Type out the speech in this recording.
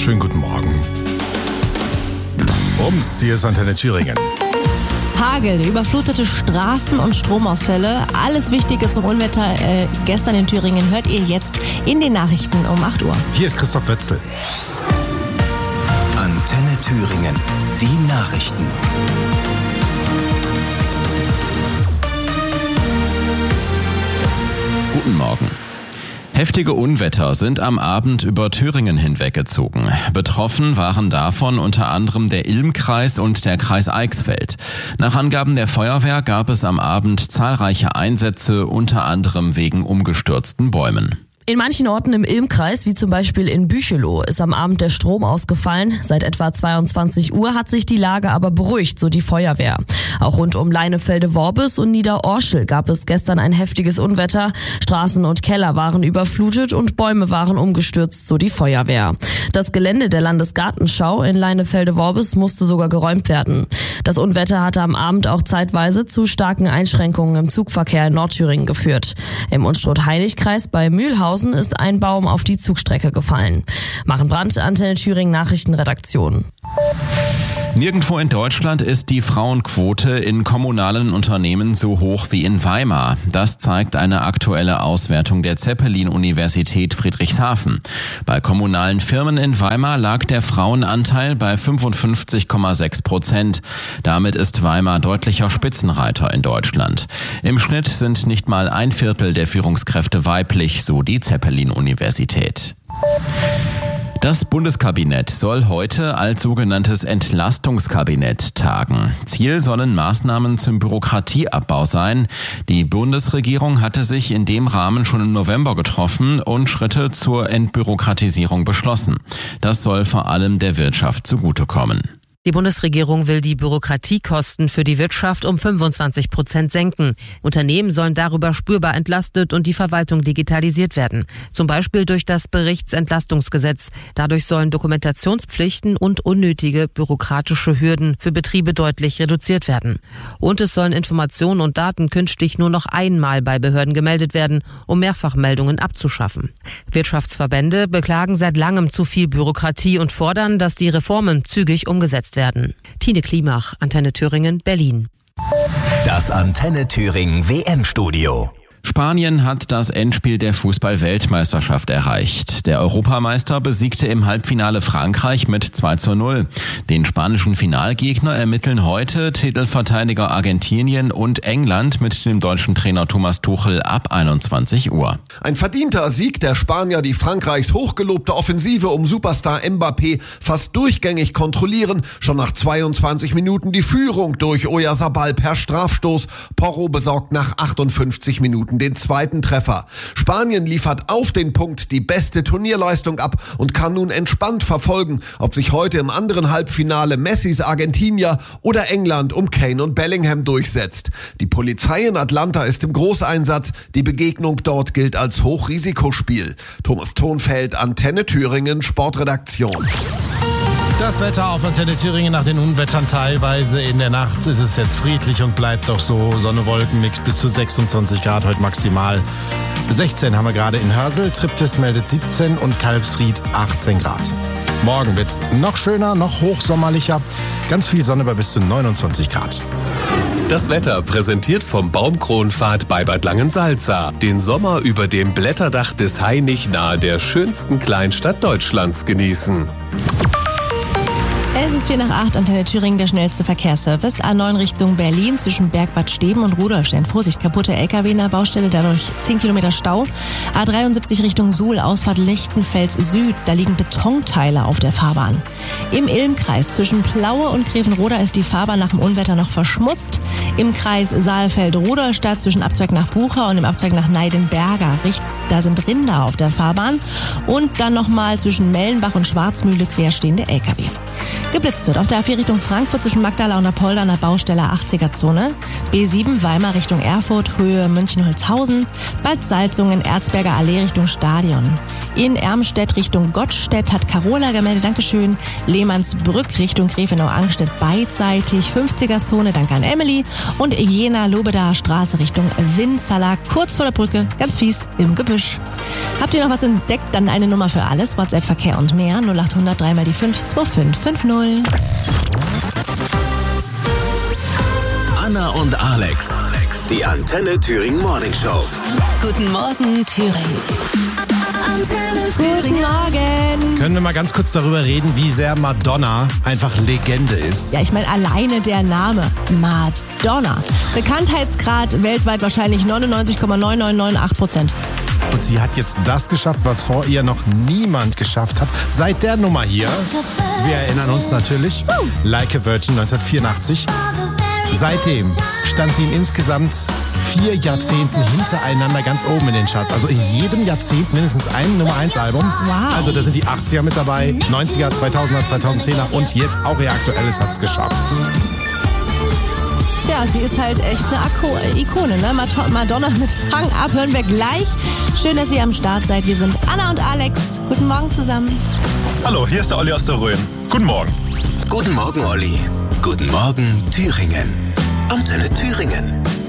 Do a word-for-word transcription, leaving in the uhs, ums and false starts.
schönen guten Morgen. Ums, hier ist Antenne Thüringen. Hagel, überflutete Straßen und Stromausfälle. Alles Wichtige zum Unwetter äh, gestern in Thüringen hört ihr jetzt in den Nachrichten um acht Uhr. Hier ist Christoph Wötzel. Antenne Thüringen, die Nachrichten. Guten Morgen. Heftige Unwetter sind am Abend über Thüringen hinweggezogen. Betroffen waren davon unter anderem der Ilm-Kreis und der Kreis Eichsfeld. Nach Angaben der Feuerwehr gab es am Abend zahlreiche Einsätze, unter anderem wegen umgestürzten Bäumen. In manchen Orten im Ilm-Kreis, wie zum Beispiel in Bücheloh, ist am Abend der Strom ausgefallen. Seit etwa zweiundzwanzig Uhr hat sich die Lage aber beruhigt, so die Feuerwehr. Auch rund um Leinefelde-Worbis und Niederorschel gab es gestern ein heftiges Unwetter. Straßen und Keller waren überflutet und Bäume waren umgestürzt, so die Feuerwehr. Das Gelände der Landesgartenschau in Leinefelde-Worbis musste sogar geräumt werden. Das Unwetter hatte am Abend auch zeitweise zu starken Einschränkungen im Zugverkehr in Nordthüringen geführt. Im Unstrut-Heilig-Kreis bei Mühlhausen ist ein Baum auf die Zugstrecke gefallen. Maren Brandt, Antenne Thüringen Nachrichtenredaktion. Nirgendwo in Deutschland ist die Frauenquote in kommunalen Unternehmen so hoch wie in Weimar. Das zeigt eine aktuelle Auswertung der Zeppelin-Universität Friedrichshafen. Bei kommunalen Firmen in Weimar lag der Frauenanteil bei fünfundfünfzig Komma sechs Prozent. Damit ist Weimar deutlicher Spitzenreiter in Deutschland. Im Schnitt sind nicht mal ein Viertel der Führungskräfte weiblich, so die Zeppelin-Universität. Das Bundeskabinett soll heute als sogenanntes Entlastungskabinett tagen. Ziel sollen Maßnahmen zum Bürokratieabbau sein. Die Bundesregierung hatte sich in dem Rahmen schon im November getroffen und Schritte zur Entbürokratisierung beschlossen. Das soll vor allem der Wirtschaft zugutekommen. Die Bundesregierung will die Bürokratiekosten für die Wirtschaft um fünfundzwanzig Prozent senken. Unternehmen sollen darüber spürbar entlastet und die Verwaltung digitalisiert werden. Zum Beispiel durch das Berichtsentlastungsgesetz. Dadurch sollen Dokumentationspflichten und unnötige bürokratische Hürden für Betriebe deutlich reduziert werden. Und es sollen Informationen und Daten künftig nur noch einmal bei Behörden gemeldet werden, um Mehrfachmeldungen abzuschaffen. Wirtschaftsverbände beklagen seit langem zu viel Bürokratie und fordern, dass die Reformen zügig umgesetzt werden. Tine Klimach, Antenne Thüringen, Berlin. Das Antenne Thüringen W M-Studio. Spanien hat das Endspiel der Fußball-Weltmeisterschaft erreicht. Der Europameister besiegte im Halbfinale Frankreich mit zwei zu null. Den spanischen Finalgegner ermitteln heute Titelverteidiger Argentinien und England mit dem deutschen Trainer Thomas Tuchel ab einundzwanzig Uhr. Ein verdienter Sieg der Spanier, die Frankreichs hochgelobte Offensive um Superstar Mbappé fast durchgängig kontrollieren. Schon nach zweiundzwanzig Minuten die Führung durch Oyarzabal per Strafstoß. Porro besorgt nach achtundfünfzig Minuten den zweiten Treffer. Spanien liefert auf den Punkt die beste Turnierleistung ab und kann nun entspannt verfolgen, ob sich heute im anderen Halbfinale Messis Argentinier oder England um Kane und Bellingham durchsetzt. Die Polizei in Atlanta ist im Großeinsatz. Die Begegnung dort gilt als Hochrisikospiel. Thomas Thonfeld, Antenne Thüringen, Sportredaktion. Das Wetter auf Antenne Thüringen nach den Unwettern teilweise. In der Nacht ist es jetzt friedlich und bleibt doch so. Sonne, Wolkenmix bis zu sechsundzwanzig Grad heute maximal. sechzehn haben wir gerade in Hörsel, Triptis meldet siebzehn und Kalbsried achtzehn Grad. Morgen wird's noch schöner, noch hochsommerlicher. Ganz viel Sonne bei bis zu neunundzwanzig Grad. Das Wetter präsentiert vom Baumkronpfad bei Bad Langensalza. Den Sommer über dem Blätterdach des Hainich nahe der schönsten Kleinstadt Deutschlands genießen. Es ist vier nach acht, Antenne Thüringen, der schnellste Verkehrsservice. A neun Richtung Berlin zwischen Bergbad Steben und Rudolfstein. Vorsicht, kaputte L K W in der Baustelle, dadurch zehn Kilometer Stau. A dreiundsiebzig Richtung Suhl, Ausfahrt Lichtenfels Süd, da liegen Betonteile auf der Fahrbahn. Im Ilm-Kreis zwischen Plaue und Grevenroda ist die Fahrbahn nach dem Unwetter noch verschmutzt. Im Kreis Saalfeld-Rudolstadt zwischen Abzweig nach Bucha und dem Abzweig nach Neidenberger, da sind Rinder auf der Fahrbahn. Und dann nochmal zwischen Mellenbach und Schwarzmühle querstehende L K W. geblitzt wird. Auf der A vier Richtung Frankfurt zwischen Magdala und Apolda an der Baustelle achtziger-Zone. B sieben Weimar Richtung Erfurt, Höhe München-Holzhausen. Bad Salzungen, Erzberger Allee Richtung Stadion. In Ermstedt Richtung Gottstedt hat Carola gemeldet, Dankeschön. Lehmannsbrück Richtung Grefenau-Angstedt beidseitig, fünfziger-Zone, danke an Emily. Und Jena-Lobedaer Straße Richtung Winzala, kurz vor der Brücke, ganz fies im Gebüsch. Habt ihr noch was entdeckt? Dann eine Nummer für alles, WhatsApp, Verkehr und mehr, null acht hundert drei mal die fünf zwei fünf fünf null. Anna und Alex, die Antenne Thüringen Morning Show. Guten Morgen, Thüringen. Guten Morgen. Können wir mal ganz kurz darüber reden, wie sehr Madonna einfach Legende ist? Ja, ich meine, alleine der Name Madonna. Bekanntheitsgrad weltweit wahrscheinlich neunundneunzig Komma neun neun neun acht Prozent. Und sie hat jetzt das geschafft, was vor ihr noch niemand geschafft hat. Seit der Nummer hier, wir erinnern uns natürlich, Like a Virgin neunzehnhundertvierundachtzig. Seitdem stand sie in insgesamt vier Jahrzehnten hintereinander ganz oben in den Charts. Also in jedem Jahrzehnt mindestens ein Nummer eins Album. Wow. Also da sind die achtziger mit dabei, neunziger, zweitausender, zweitausendzehner und jetzt auch ihr aktuelles hat's geschafft. Tja, sie ist halt echt eine Akko- Ikone, ne? Madonna mit Hang Up hören wir gleich. Schön, dass ihr am Start seid. Wir sind Anna und Alex. Guten Morgen zusammen. Hallo, hier ist der Olli aus der Rhön. Guten Morgen. Guten Morgen, Olli. Guten Morgen, Thüringen. Antenne Thüringen.